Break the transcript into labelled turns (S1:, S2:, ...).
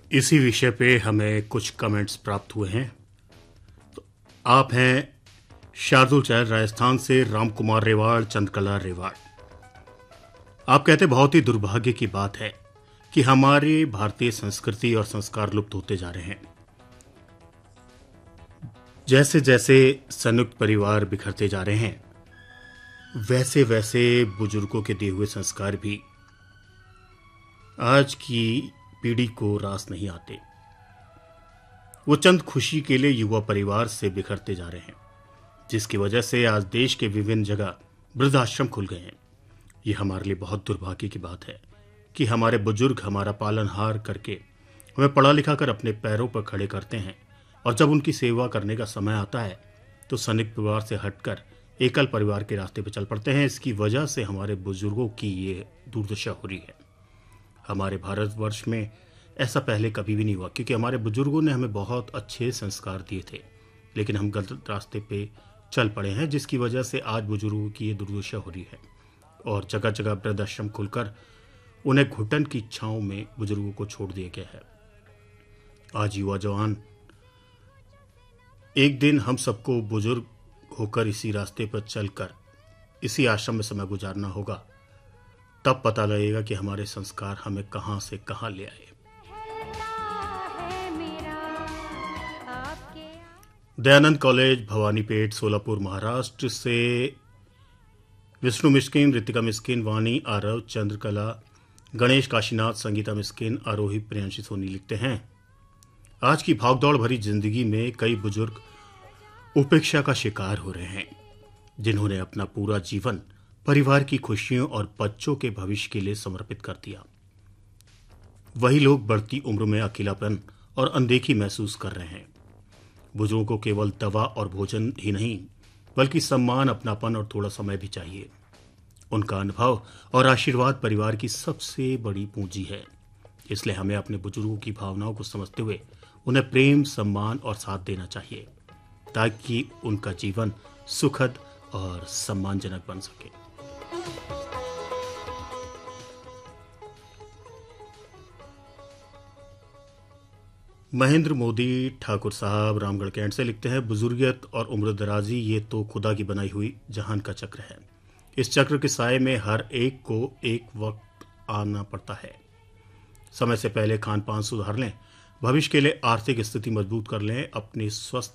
S1: इसी विषय पे हमें कुछ कमेंट्स प्राप्त हुए हैं। तो आप हैं शार्दुल चैर, राजस्थान से राम कुमार रेवाड़, चंद्रकला रेवाड़। आप कहते बहुत ही दुर्भाग्य की बात है कि हमारी भारतीय संस्कृति और संस्कार लुप्त होते जा रहे हैं। जैसे जैसे संयुक्त परिवार बिखरते जा रहे हैं, वैसे वैसे बुजुर्गों के दिए हुए संस्कार भी आज की पीढ़ी को रास नहीं आते। वो चंद खुशी के लिए युवा परिवार से बिखरते जा रहे हैं, जिसकी वजह से आज देश के विभिन्न जगह वृद्धाश्रम खुल गए हैं। ये हमारे लिए बहुत दुर्भाग्य की बात है कि हमारे बुजुर्ग हमारा पालनहार करके हमें पढ़ा लिखा कर अपने पैरों पर खड़े करते हैं, और जब उनकी सेवा करने का समय आता है तो संयुक्त परिवार से हटकर एकल परिवार के रास्ते पर चल पड़ते हैं। इसकी वजह से हमारे बुजुर्गों की ये दुर्दशा हो रही है। हमारे भारतवर्ष में ऐसा पहले कभी भी नहीं हुआ, क्योंकि हमारे बुजुर्गों ने हमें बहुत अच्छे संस्कार दिए थे, लेकिन हम गलत रास्ते पे चल पड़े हैं, जिसकी वजह से आज बुजुर्गों की ये दुर्दशा हो रही है। और जगह जगह वृद्धाश्रम खुलकर उन्हें घुटन की छांव में बुजुर्गों को छोड़ दिया गया है। आज युवा जवान, एक दिन हम सबको बुजुर्ग होकर इसी रास्ते पर चलकर इसी आश्रम में समय गुजारना होगा। तब पता लगेगा कि हमारे संस्कार हमें कहां से कहां ले आए। दयानंद कॉलेज, भवानीपेट, सोलापुर, महाराष्ट्र से विष्णु मिस्किन, रितिका मिस्किन, वाणी, आरव, चंद्रकला, गणेश, काशीनाथ, संगीता मिस्किन, आरोही, प्रियांशी सोनी लिखते हैं, आज की भागदौड़ भरी जिंदगी में कई बुजुर्ग उपेक्षा का शिकार हो रहे हैं, जिन्होंने अपना पूरा जीवन परिवार की खुशियों और बच्चों के भविष्य के लिए समर्पित कर दिया। वही लोग बढ़ती उम्र में अकेलापन और अनदेखी महसूस कर रहे हैं। बुजुर्गों को केवल दवा और भोजन ही नहीं, बल्कि सम्मान, अपनापन और थोड़ा समय भी चाहिए। उनका अनुभव और आशीर्वाद परिवार की सबसे बड़ी पूंजी है। इसलिए हमें अपने बुजुर्गों की भावनाओं को समझते हुए उन्हें प्रेम, सम्मान और साथ देना चाहिए, ताकि उनका जीवन सुखद और सम्मानजनक बन सके। महेंद्र मोदी ठाकुर साहब रामगढ़ कैंट से लिखते हैं, बुजुर्गियत और उम्र दराजी ये तो खुदा की बनाई हुई जहान का चक्र है। इस चक्र के साए में हर एक को एक वक्त आना पड़ता है। समय से पहले खान पान सुधार लें, भविष्य के लिए आर्थिक स्थिति मजबूत कर लें, अपनी स्वस्थ